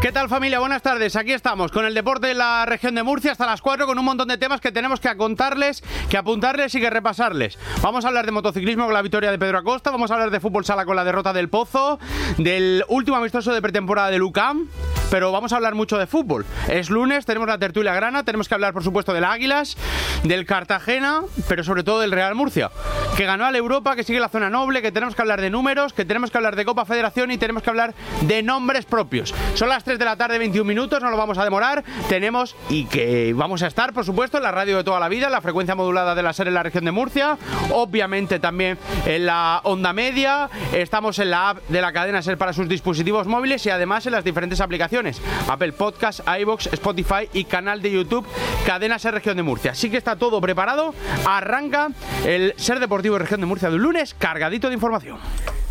¿Qué tal, familia? Buenas tardes. Aquí estamos con el deporte de la región de Murcia hasta las 4 con un montón de temas que tenemos que contarles, que apuntarles y que repasarles. Vamos a hablar de motociclismo con la victoria de Pedro Acosta, vamos a hablar de fútbol sala con la derrota del Pozo, del último amistoso de pretemporada del UCAM, pero vamos a hablar mucho de fútbol. Es lunes, tenemos la tertulia grana, tenemos que hablar, por supuesto, del Águilas, del Cartagena, pero sobre todo del Real Murcia, que ganó a la Europa, que sigue la zona noble, que tenemos que hablar de números, que tenemos que hablar de Copa Federación y tenemos que hablar de nombres propios. Son las 3 de la tarde, 21 minutos, no lo vamos a demorar. Tenemos, y que vamos a estar, por supuesto, en la radio de toda la vida, en la frecuencia modulada de la SER en la región de Murcia, obviamente también en la onda media, estamos en la app de la cadena SER para sus dispositivos móviles y además en las diferentes aplicaciones, Apple Podcast, iVoox, Spotify y canal de YouTube Cadena SER Región de Murcia. Así que está todo preparado, arranca el SER Deportivo Región de Murcia de un lunes cargadito de información.